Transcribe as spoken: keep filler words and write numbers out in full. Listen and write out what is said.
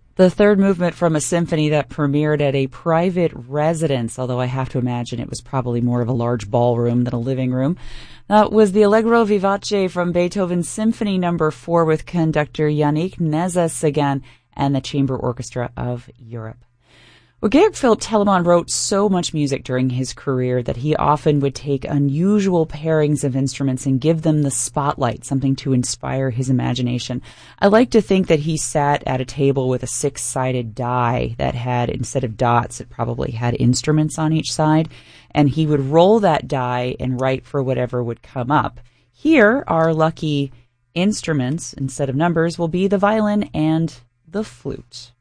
The third movement from a symphony that premiered at a private residence, although I have to imagine it was probably more of a large ballroom than a living room, that was the Allegro Vivace from Beethoven's Symphony Number four with conductor Yannick Nézet-Séguin and the Chamber Orchestra of Europe. Well, Georg Philipp Telemann wrote so much music during his career that he often would take unusual pairings of instruments and give them the spotlight, something to inspire his imagination. I like to think that he sat at a table with a six-sided die that had, instead of dots, it probably had instruments on each side, and he would roll that die and write for whatever would come up. Here, our lucky instruments, instead of numbers, will be the violin and the flute.